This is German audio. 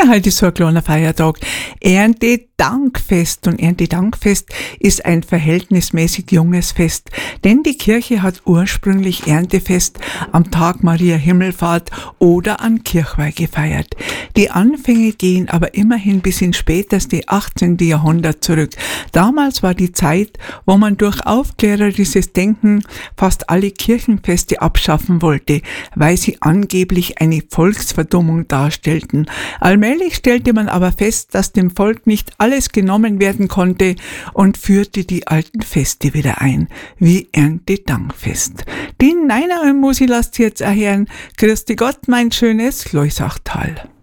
Ja, heute ist so ein kleiner Feiertag. Erntedankfest. Und Erntedankfest ist ein verhältnismäßig junges Fest, denn die Kirche hat ursprünglich Erntefest am Tag Maria Himmelfahrt oder an Kirchweih gefeiert. Die Anfänge gehen aber immerhin bis ins späteste 18. Jahrhundert zurück. Damals war die Zeit, wo man durch aufklärerisches Denken fast alle Kirchenfeste abschaffen wollte, weil sie angeblich eine Volksverdummung darstellten. Allmählich stellte man aber fest, dass dem Volk nicht alles genommen werden konnte und führte die alten Feste wieder ein, wie Erntedankfest. Die Neiner und Musi lasst jetzt erhören. Grüß Gott, mein schönes Loisachtal.